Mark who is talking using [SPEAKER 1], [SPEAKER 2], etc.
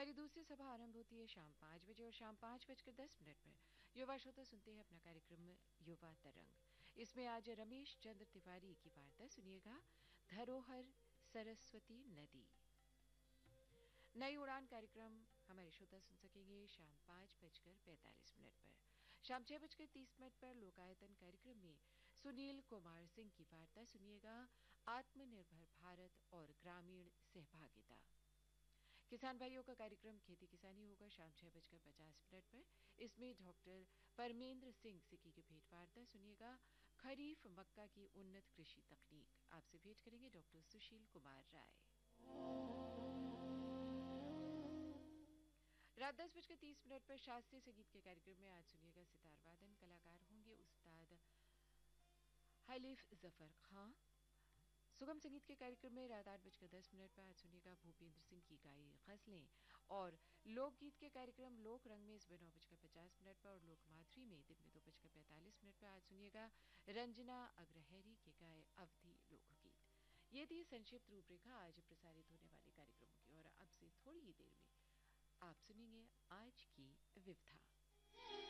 [SPEAKER 1] हमारी दूसरी सभा आरंभ होती है शाम 5 बजे और शाम 5:10 पर युवा श्रोता सुनते हैं अपना कार्यक्रम युवा तरंग। इसमें आज रमेश चंद्र तिवारी की वार्ता सुनिएगा, धरोहर सरस्वती नदी। नई उड़ान कार्यक्रम हमारे श्रोता सुन सकेंगे शाम 5:45 पर। शाम 6:30 पर लोकायतन कार्यक्रम में सुनील कुमार सिंह की वार्ता सुनिएगा, आत्मनिर्भर भारत और ग्रामीण सहभागिता। किसान भाइयों का कार्यक्रम खेती किसानी होगा शाम 6:50 पर। इसमें डॉक्टर परमेंद्र सिंह सिक्की की भेंट वार्ता सुनिएगा, खरीफ मक्का की उन्नत कृषि तकनीक। आपसे भेंट करेंगे डॉक्टर सुशील कुमार राय। रात 10:30 पर शास्त्रीय संगीत के कार्यक्रम में आज सुनिएगा सितार वादन। कलाकार होंगे उस्ताद हलीफ जफर खां। सुगम संगीत के कार्यक्रम में रात 8:10 पर आज सुनिएगा भूपेंद्र सिंह की गाई गजलें। और लोकगीत के कार्यक्रम लोक रंग में सुबह 9:50 पर और लोक माधुरी में दिन में 2:45 पर आज सुनिएगा रंजना अग्रहरी के गाए अवधि लोकगीत। ये थी संक्षिप्त रूपरेखा आज प्रसारित होने वाले कार्यक्रमों की, और अब से थोड़ी ही देर में आप सुनेंगे आज की विविधता।